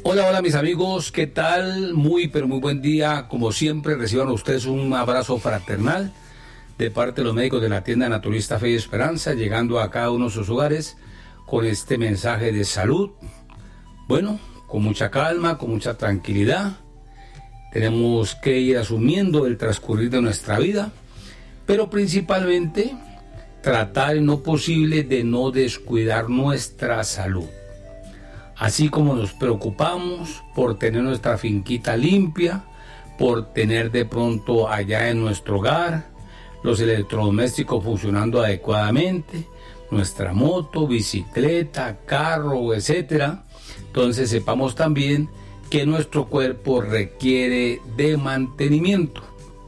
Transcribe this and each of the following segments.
Hola, hola mis amigos, ¿qué tal? Muy, pero muy buen día. Como siempre, reciban ustedes un abrazo fraternal de parte de los médicos de la tienda Naturista Fe y Esperanza, llegando a cada uno de sus hogares con este mensaje de salud. Bueno, con mucha calma, con mucha tranquilidad. Tenemos que ir asumiendo el transcurrir de nuestra vida, pero principalmente tratar en lo posible de no descuidar nuestra salud. Así como nos preocupamos por tener nuestra finquita limpia, por tener de pronto allá en nuestro hogar los electrodomésticos funcionando adecuadamente, nuestra moto, bicicleta, carro, etcétera. Entonces sepamos también que nuestro cuerpo requiere de mantenimiento.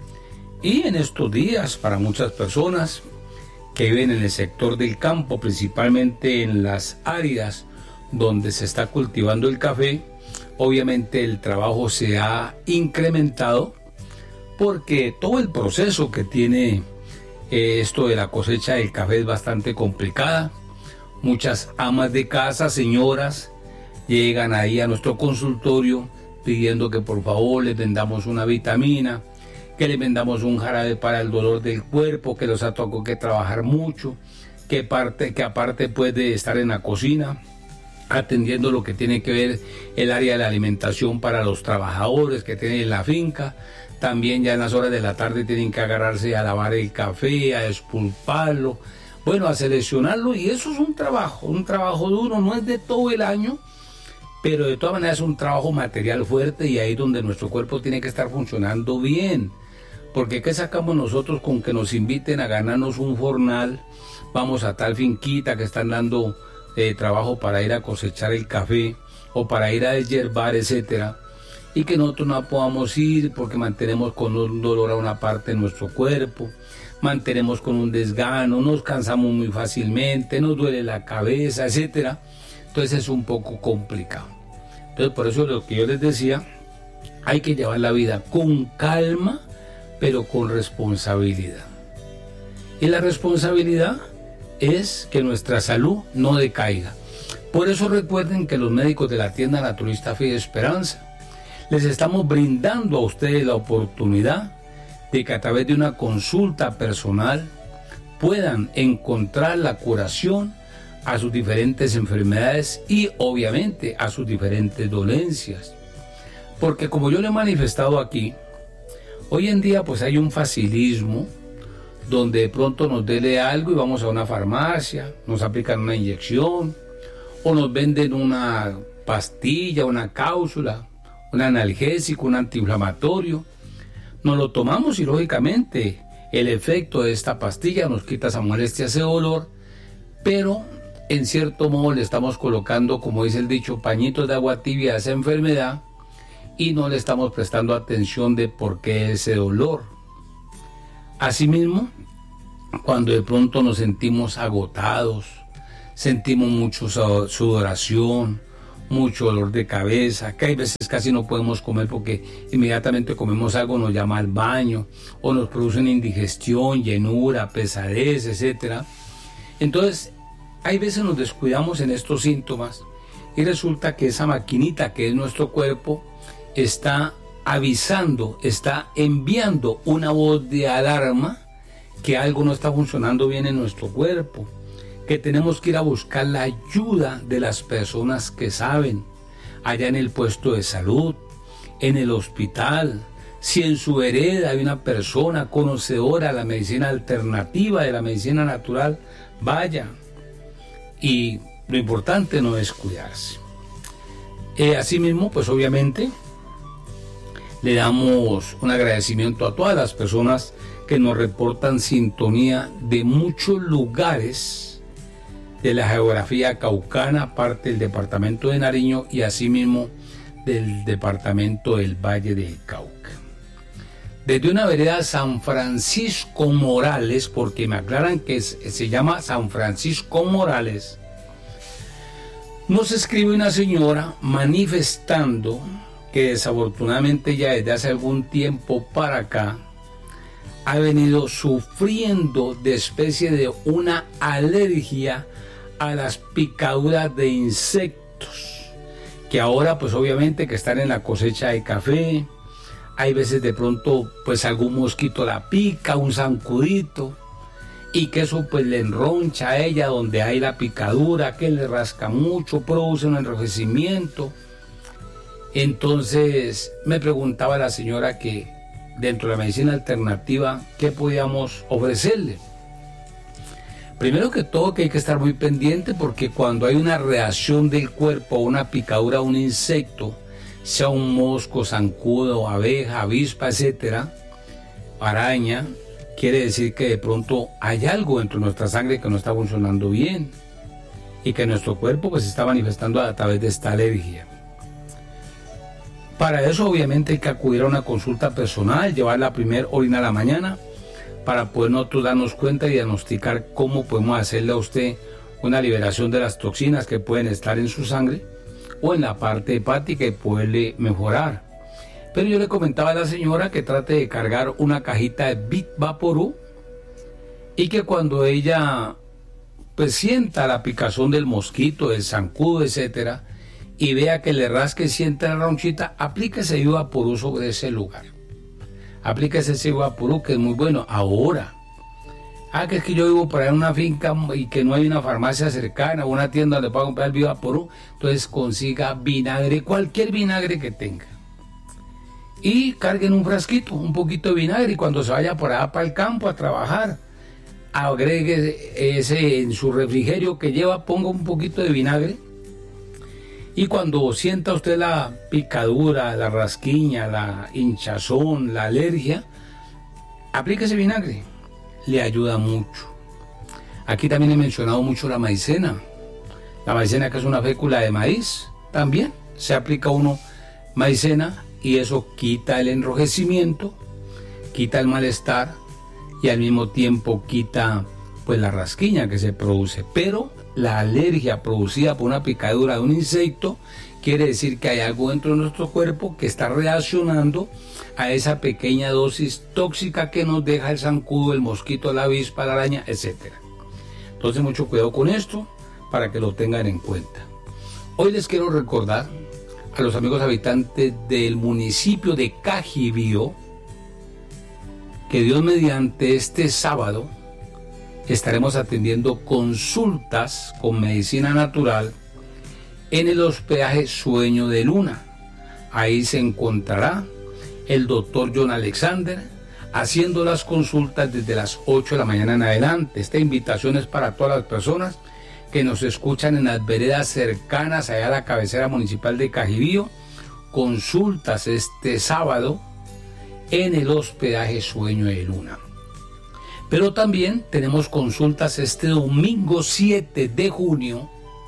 Y en estos días, para muchas personas que viven en el sector del campo, principalmente en las áreas donde se está cultivando el café, obviamente el trabajo se ha incrementado porque todo el proceso que tiene esto de la cosecha del café es bastante complicada. Muchas amas de casa, señoras, llegan ahí a nuestro consultorio pidiendo que por favor les vendamos una vitamina, que les vendamos un jarabe para el dolor del cuerpo, que los ha tocado que trabajar mucho, que aparte puede estar en la cocina atendiendo lo que tiene que ver el área de la alimentación para los trabajadores que tienen en la finca. También ya en las horas de la tarde tienen que agarrarse a lavar el café, a expulparlo, bueno, a seleccionarlo, y eso es un trabajo duro, no es de todo el año, pero de todas maneras es un trabajo material fuerte, y ahí es donde nuestro cuerpo tiene que estar funcionando bien. Porque ¿qué sacamos nosotros con que nos inviten a ganarnos un jornal? Vamos a tal finquita que están dando trabajo para ir a cosechar el café o para ir a deshiervar, etcétera, y que nosotros no podamos ir porque mantenemos con un dolor a una parte de nuestro cuerpo, mantenemos con un desgano, nos cansamos muy fácilmente, nos duele la cabeza, etcétera. Entonces es un poco complicado. Entonces por eso lo que yo les decía, hay que llevar la vida con calma, pero con responsabilidad. Y la responsabilidad es que nuestra salud no decaiga. Por eso recuerden que los médicos de la tienda Naturista Fe y Esperanza les estamos brindando a ustedes la oportunidad de que a través de una consulta personal puedan encontrar la curación a sus diferentes enfermedades y obviamente a sus diferentes dolencias. Porque como yo le he manifestado aquí, hoy en día pues hay un facilismo donde de pronto nos duele algo y vamos a una farmacia, nos aplican una inyección o nos venden una pastilla, una cápsula, un analgésico, un antiinflamatorio. Nos lo tomamos y lógicamente el efecto de esta pastilla nos quita esa molestia, ese dolor, pero en cierto modo le estamos colocando, como dice el dicho, pañitos de agua tibia a esa enfermedad y no le estamos prestando atención de por qué ese dolor. Asimismo, cuando de pronto nos sentimos agotados, sentimos mucho sudoración, mucho dolor de cabeza, que hay veces casi no podemos comer porque inmediatamente comemos algo, nos llama al baño, o nos produce una indigestión, llenura, pesadez, etcétera. Entonces, hay veces nos descuidamos en estos síntomas y resulta que esa maquinita que es nuestro cuerpo está avisando, está enviando una voz de alarma que algo no está funcionando bien en nuestro cuerpo, que tenemos que ir a buscar la ayuda de las personas que saben, allá en el puesto de salud, en el hospital. Si en su vereda hay una persona conocedora de la medicina alternativa, de la medicina natural, vaya. Y lo importante no es cuidarse. Asimismo, pues obviamente le damos un agradecimiento a todas las personas que nos reportan sintonía de muchos lugares de la geografía caucana, parte del departamento de Nariño y asimismo del departamento del Valle del Cauca. Desde una vereda San Francisco Morales, porque me aclaran que se llama San Francisco Morales, nos escribe una señora manifestando que desafortunadamente ya desde hace algún tiempo para acá ha venido sufriendo de especie de una alergia a las picaduras de insectos que ahora pues obviamente que están en la cosecha de café, hay veces de pronto pues algún mosquito la pica, un zancudito, y que eso pues le enroncha a ella donde hay la picadura, que le rasca mucho, produce un enrojecimiento. Entonces me preguntaba la señora que dentro de la medicina alternativa, ¿qué podíamos ofrecerle? Primero que todo que hay que estar muy pendiente, porque cuando hay una reacción del cuerpo, una picadura, un insecto, sea un mosco, zancudo, abeja, avispa, etcétera, araña, quiere decir que de pronto hay algo dentro de nuestra sangre que no está funcionando bien y que nuestro cuerpo pues está manifestando a través de esta alergia. Para eso obviamente hay que acudir a una consulta personal, llevar la primera orina a la mañana para poder nosotros darnos cuenta y diagnosticar cómo podemos hacerle a usted una liberación de las toxinas que pueden estar en su sangre o en la parte hepática y poderle mejorar. Pero yo le comentaba a la señora que trate de cargar una cajita de Bit Vaporú y que cuando ella pues sienta la picazón del mosquito, del zancudo, etcétera, y vea que le rasque y sienta la ronchita, aplíquese Bit Vaporú sobre ese lugar. Aplíquese ese Bit Vaporú que es muy bueno. Ahora, que es que yo vivo por ahí en una finca y que no hay una farmacia cercana o una tienda donde pueda comprar el Bit Vaporú, entonces consiga vinagre, cualquier vinagre que tenga. Y carguen un frasquito, un poquito de vinagre, y cuando se vaya por allá para el campo a trabajar, agregue ese en su refrigerio que lleva, ponga un poquito de vinagre, y cuando sienta usted la picadura, la rasquiña, la hinchazón, la alergia, aplique ese vinagre, le ayuda mucho. Aquí también he mencionado mucho la maicena que es una fécula de maíz, también se aplica uno maicena, y eso quita el enrojecimiento, quita el malestar y al mismo tiempo quita pues la rasquiña que se produce. Pero la alergia producida por una picadura de un insecto quiere decir que hay algo dentro de nuestro cuerpo que está reaccionando a esa pequeña dosis tóxica que nos deja el zancudo, el mosquito, la avispa, la araña, etc. Entonces mucho cuidado con esto para que lo tengan en cuenta. Hoy les quiero recordar a los amigos habitantes del municipio de Cajibío que Dios mediante este sábado estaremos atendiendo consultas con medicina natural en el hospedaje Sueño de Luna. Ahí se encontrará el doctor John Alexander haciendo las consultas desde las 8 de la mañana en adelante. Esta invitación es para todas las personas que nos escuchan en las veredas cercanas allá a la cabecera municipal de Cajibío. Consultas este sábado en el hospedaje Sueño de Luna. Pero también tenemos consultas este domingo 7 de junio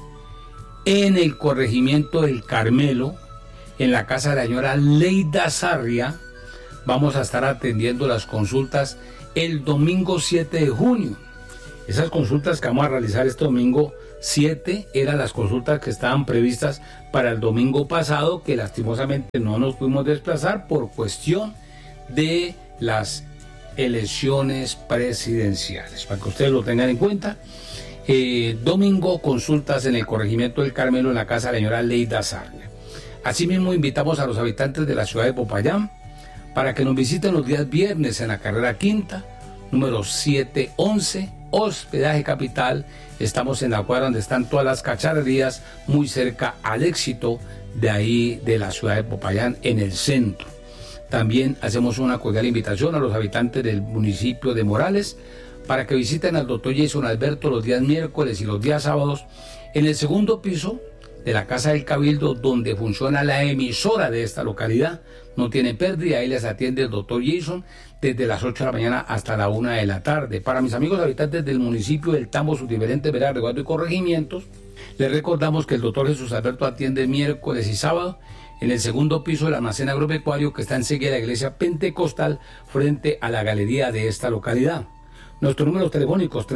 en el corregimiento del Carmelo, en la casa de la señora Leida Sarria. Vamos a estar atendiendo las consultas el domingo 7 de junio. Esas consultas que vamos a realizar este domingo 7 eran las consultas que estaban previstas para el domingo pasado, que lastimosamente no nos pudimos desplazar por cuestión de las elecciones presidenciales. Para que ustedes lo tengan en cuenta, domingo consultas en el corregimiento del Carmelo, en la casa de la señora Leida Sarria. Asimismo invitamos a los habitantes de la ciudad de Popayán para que nos visiten los días viernes en la carrera quinta, número 711, hospedaje Capital. Estamos en la cuadra donde están todas las cacharrerías, muy cerca al Éxito, de ahí de la ciudad de Popayán, en el centro. También hacemos una cordial invitación a los habitantes del municipio de Morales para que visiten al doctor Jason Alberto los días miércoles y los días sábados en el segundo piso de la Casa del Cabildo, donde funciona la emisora de esta localidad. No tiene pérdida, ahí les atiende el doctor Jason desde las 8 de la mañana hasta la 1 de la tarde. Para mis amigos habitantes del municipio del Tambo, sus diferentes veredas, reguardo y corregimientos, les recordamos que el doctor Jesús Alberto atiende miércoles y sábado en el segundo piso del almacén agropecuario que está enseguida de la iglesia pentecostal frente a la galería de esta localidad. Nuestros números telefónicos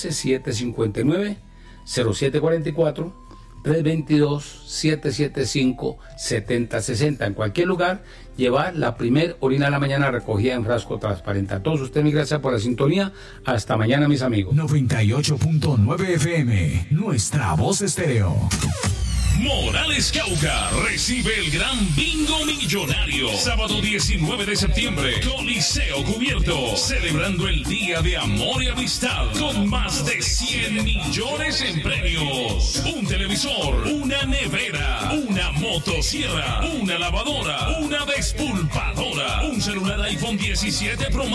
311-759-0744, 322-775-7060. En cualquier lugar, llevar la primer orina a la mañana recogida en frasco transparente. A todos ustedes, mil gracias por la sintonía. Hasta mañana, mis amigos. 98.9 FM, nuestra voz estéreo. Morales Cauca recibe el gran bingo millonario. Sábado 19 de septiembre, Coliseo cubierto, celebrando el Día de Amor y Amistad con más de 100 millones en premios. Un televisor, una nevera, una motosierra, una lavadora, una despulpadora, un celular iPhone 17 Pro